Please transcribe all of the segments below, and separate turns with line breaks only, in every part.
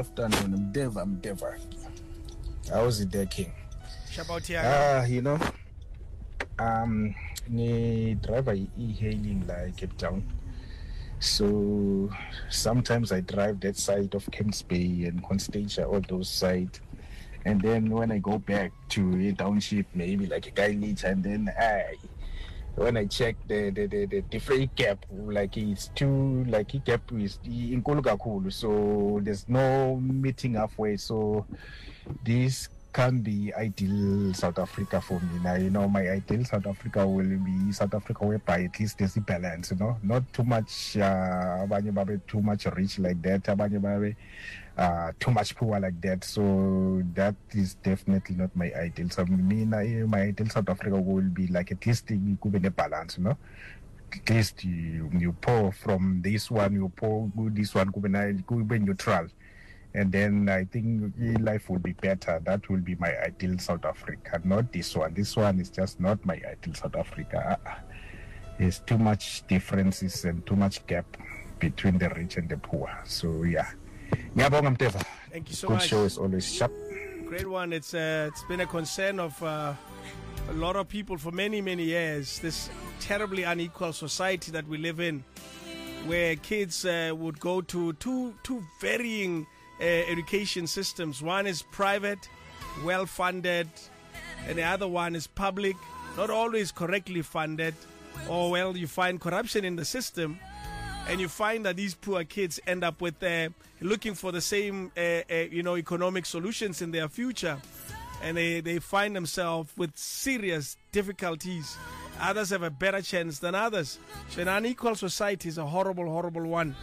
afternoon. Mdeva. How's it there, King? You know, ni driver e-hailing like Cape Town. So sometimes I drive that side of Camps Bay and Constantia, all those sides. And then when I go back to a township, maybe like a guy later, and then when I check the different gap, like it's too, like a gap is in Kolugakulu, so there's no meeting halfway. So this can be ideal South Africa for me. Now, you know, my ideal South Africa will be South Africa whereby at least there's a balance, you know, not too much too much rich like that, too much poor like that. So that is definitely not my ideal. So my ideal South Africa will be like at least you could be a balance, you know. At least you pour from this one, you pour this one, could be neutral. And then I think life will be better. That will be my ideal South Africa, not this one. This one is just not my ideal South Africa. There's too much differences and too much gap between the rich and the poor. So yeah.
Thank you so much.
Good show is always sharp.
Great one. It's been a concern of a lot of people for many, many years. This terribly unequal society that we live in, where kids would go to two varying education systems. One is private, well-funded, and the other one is public, not always correctly funded, or well, you find corruption in the system, and you find that these poor kids end up with looking for the same economic solutions in their future, and they find themselves with serious difficulties. Others have a better chance than others. So an unequal society is a horrible, horrible one.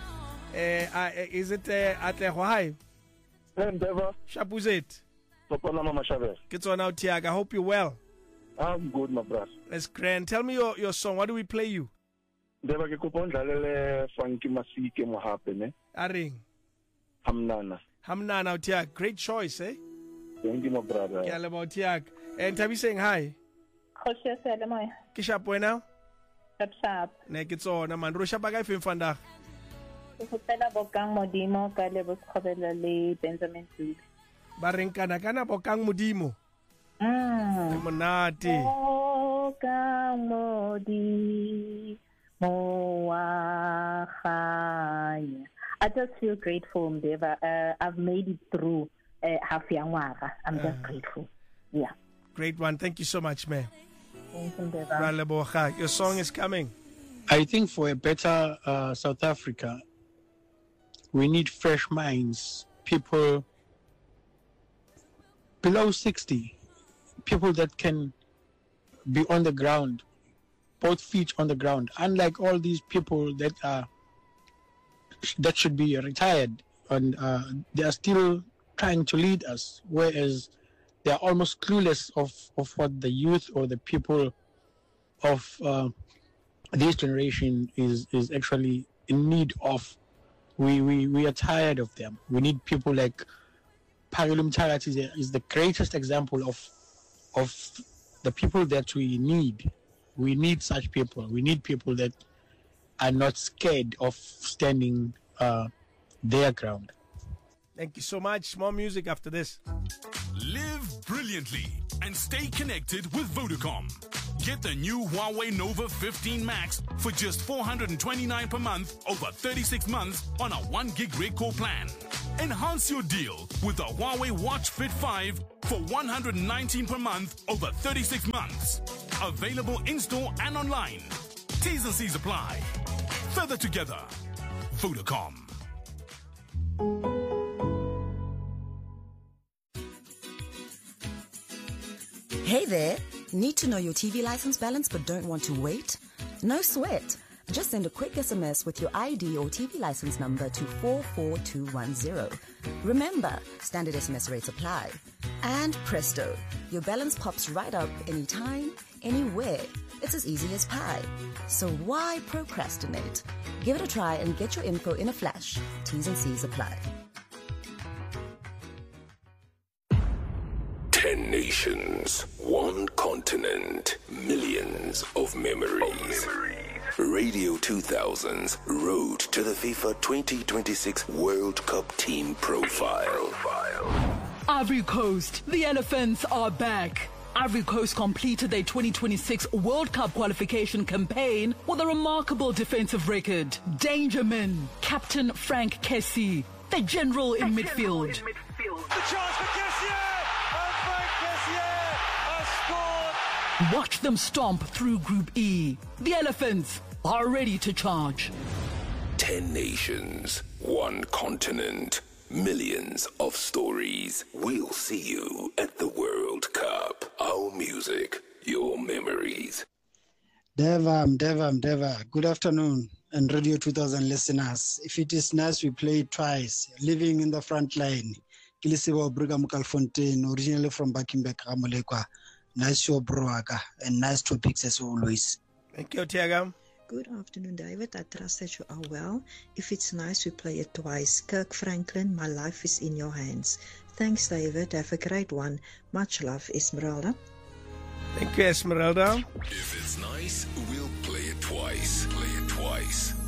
Is it Atlehwai?
Mdeva.
Shapuzet.
Popona Mama Shaver.
Get on out, Tiag. I hope you're well.
I'm good, my brother.
That's grand. Tell me your song. What do we play you?
Mdeva ke kupondla lele Funky Masike mo hape ne.
Aring.
Hamnana,
Tiag. Great choice, eh?
Thank you, my brother.
Yeah, about Tiag. And Tabi saying hi. Kishap wena?
Sharp.
Ne ke tsona man. Ro shapa ka ifeng vandag?
Ukupela Bokang Modimo ka le boskgobela le Benjamin Zulu.
Ba reng kana Bokang Modimo. Monate.
Bokang Modimo wa khanya. I just feel grateful, Mdeva. I've made it through half ya ngwaga. I'm just grateful. Yeah.
Great one. Thank you so much, man.
Thank you, Mdeva.
Your song is coming.
I think for a better South Africa, we need fresh minds, people below 60, people that can be on the ground, both feet on the ground, unlike all these people that should be retired and they are still trying to lead us, whereas they are almost clueless of what the youth or the people of this generation is actually in need of. We are tired of them. We need people like Pagilum Tarat is the greatest example of the people that we need. We need such people. We need people that are not scared of standing their ground.
Thank you so much. More music after this.
Live brilliantly and stay connected with Vodacom. Get the new Huawei Nova 15 Max for just $429 per month over 36 months on a 1 gig rate core plan. Enhance your deal with the Huawei Watch Fit 5 for $119 per month over 36 months. Available in-store and online. T's and C's apply. Further together. Vodacom.
Hey there! Need to know your TV license balance but don't want to wait? No sweat. Just send a quick SMS with your ID or TV license number to 44210. Remember, standard SMS rates apply. And presto, your balance pops right up anytime, anywhere. It's as easy as pie. So why procrastinate? Give it a try and get your info in a flash. T's and C's apply.
10 nations, one continent, millions of memories. Radio 2000's Road to the FIFA 2026 World Cup Team Profile.
Ivory Coast, the Elephants are back. Ivory Coast completed their 2026 World Cup qualification campaign with a remarkable defensive record. Dangerman, Captain Frank Kessie, the general in midfield.
The chance for Kessié, and Frank Kessié has scored.
Watch them stomp through Group E. The Elephants are ready to charge.
10 nations, 1 continent, millions of stories. We'll see you at the World Cup. Our music, your memories.
Deva. Good afternoon, and Radio 2000 listeners. If it is nice, we play it twice. Living in the front line. Kilisiwa Brigham Fontaine, originally from Bakimbe Kamolekwa. Nice show, Broaga, and nice topics as always.
Thank you, Tiagam.
Good afternoon, David. I trust that you are well. If it's nice, we play it twice. Kirk Franklin, my life is in your hands. Thanks, David. Have a great one. Much love, Esmeralda.
Thank you, Esmeralda.
If it's nice, we'll play it twice. Play it twice.